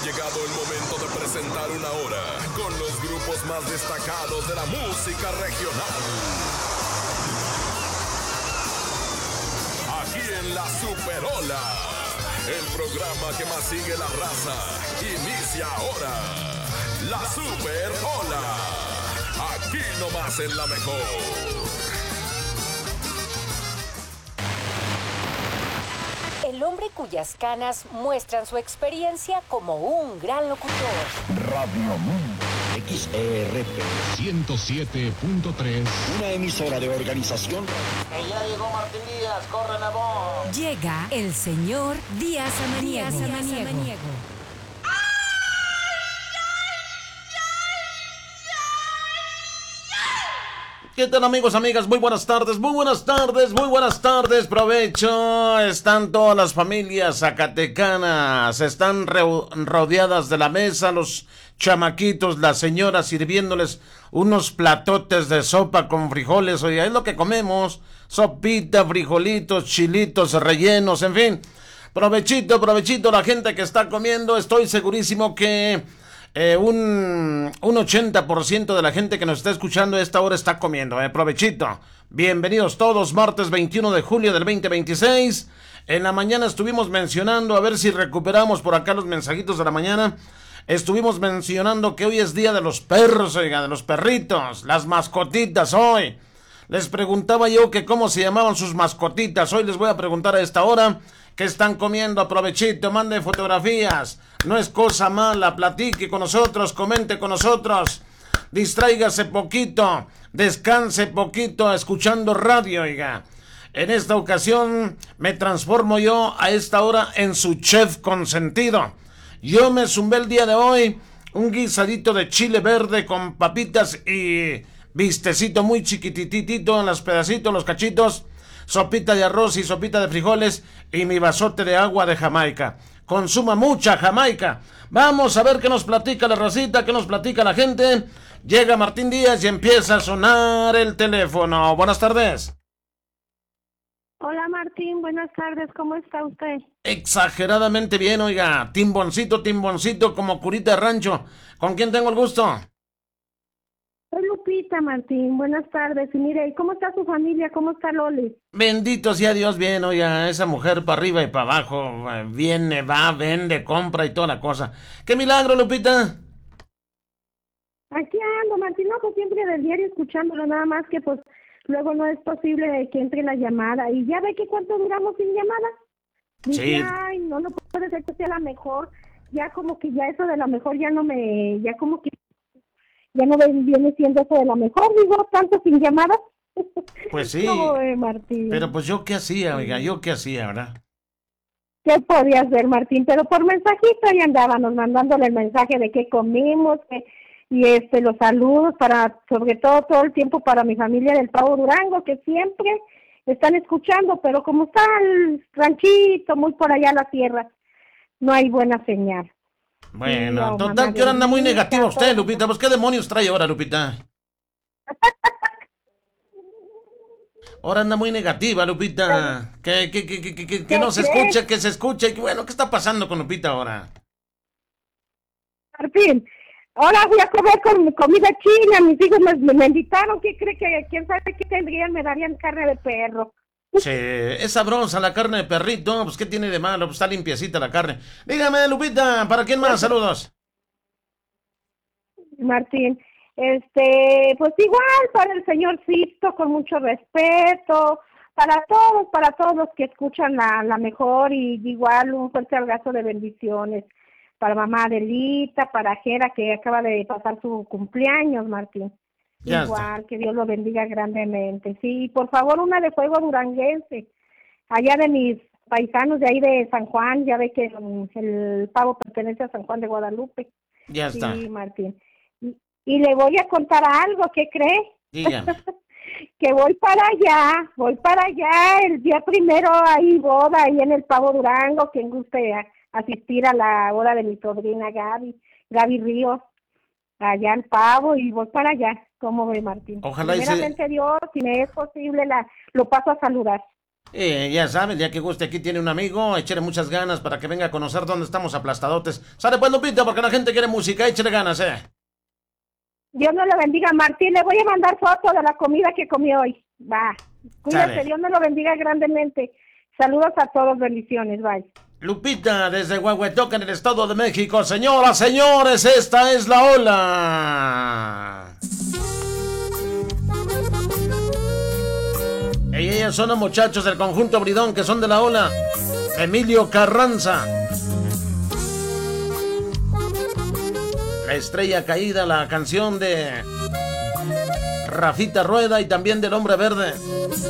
llegado el momento de presentar una hora con los grupos más destacados de la música regional. Aquí en La Superola, el programa que más sigue la raza, inicia ahora. La Superola, aquí nomás en La Mejor. El hombre cuyas canas muestran su experiencia como un gran locutor. Radio Mundo, XRP 107.3. Una emisora de organización. Que ya llegó Martín Díaz, corre la voz. Llega el señor Díaz Samaniego. ¿Qué tal, amigos, amigas? Muy buenas tardes, provecho. Están todas las familias zacatecanas, están rodeadas de la mesa, los chamaquitos, las señoras sirviéndoles unos platotes de sopa con frijoles. Oiga, es lo que comemos, sopita, frijolitos, chilitos rellenos, en fin. Provechito, la gente que está comiendo. Estoy segurísimo que un 80% de la gente que nos está escuchando a esta hora está comiendo, provechito. Bienvenidos todos, martes 21 de julio del 2026. En la mañana estuvimos mencionando, a ver si recuperamos por acá los mensajitos de la mañana. Estuvimos mencionando que hoy es día de los perros, oiga, de los perritos, las mascotitas hoy. Les preguntaba yo que cómo se llamaban sus mascotitas. Hoy les voy a preguntar a esta hora qué están comiendo. Aprovechito, mande fotografías. No es cosa mala, platique con nosotros, comente con nosotros. Distráigase poquito, descanse poquito escuchando radio, oiga. En esta ocasión me transformo yo a esta hora en su chef consentido. Yo me zumbé el día de hoy un guisadito de chile verde con papitas y vistecito muy chiquititito en los pedacitos, los cachitos, sopita de arroz y sopita de frijoles y mi vasote de agua de Jamaica. Consuma mucha Jamaica. Vamos a ver qué nos platica la racita, qué nos platica la gente. Llega Martín Díaz y empieza a sonar el teléfono. Buenas tardes. Hola Martín, buenas tardes, ¿cómo está usted? Exageradamente bien, oiga. Timboncito, como curita de rancho. ¿Con quién tengo el gusto? Soy Lupita, Martín, buenas tardes. Y mire, ¿y cómo está su familia? ¿Cómo está Loli? Bendito sea Dios, bien, oiga. Esa mujer para arriba y para abajo. Viene, va, vende, compra y toda la cosa. ¡Qué milagro, Lupita! Aquí ando, Martín, no, pues siempre del diario escuchándolo, nada más que pues luego no es posible que entre la llamada. Y ya ve que cuánto duramos sin llamada. Dije, sí. Ay, no puede ser que sea la mejor. Ya como que ya eso de la mejor ya no me, ya como que ya no viene siendo eso de la mejor, digo, tanto sin llamadas. Pues sí, no, Martín. Pero pues yo qué hacía, oiga, ¿verdad? ¿Qué podía hacer, Martín? Pero por mensajito ahí andábamos mandándole el mensaje de qué comimos, y los saludos para, sobre todo el tiempo para mi familia del Pavo Durango, que siempre están escuchando, pero como está el ranchito muy por allá la tierra, no hay buena señal. Bueno, total que ahora anda muy negativa usted, Lupita. Pues, ¿qué demonios trae ahora, Lupita? Ahora anda muy negativa, Lupita. Que no se escucha, que se escucha. Y bueno, ¿qué está pasando con Lupita ahora? Martín, ahora voy a comer con comida china. Mis hijos me invitaron. ¿Qué cree que, quién sabe qué tendrían? Me darían carne de perro. Sí, es sabrosa la carne de perrito. Pues, ¿qué tiene de malo? Pues está limpiecita la carne. Dígame, Lupita, ¿para quién más? Saludos. Martín, pues igual para el señor Sisto, con mucho respeto, para todos los que escuchan la mejor, y igual un fuerte abrazo de bendiciones para mamá Adelita, para Jera, que acaba de pasar su cumpleaños, Martín. Ya igual, está. que Dios lo bendiga grandemente. Sí, por favor, una de fuego duranguense, allá de mis paisanos de ahí de San Juan, ya ve que el pavo pertenece a San Juan de Guadalupe. Ya está. Sí, Martín. Y le voy a contar algo, ¿qué cree? Dígame. Que voy para allá, el día primero hay boda ahí en el Pavo Durango, quien guste asistir a la boda de mi sobrina Gaby Ríos, allá al Pavo, y voy para allá, ¿cómo ve, Martín? Ojalá Primeramente Dios, si me es posible, lo paso a saludar. Ya sabes, ya que guste, aquí tiene un amigo, échale muchas ganas para que venga a conocer dónde estamos aplastadotes. Sale pues, Lupita, porque la gente quiere música, échale ganas, Dios no lo bendiga, Martín. Le voy a mandar foto de la comida que comí hoy. Va. Cuídate, Sale. Dios me lo bendiga grandemente. Saludos a todos, bendiciones, bye. Lupita, desde Huehuetoca, en el Estado de México. Señoras, señores, esta es la ola. Y ellos son los muchachos del conjunto Bridón, que son de la ola. Emilio Carranza. La estrella caída, la canción de Rafita Rueda y también del Hombre Verde.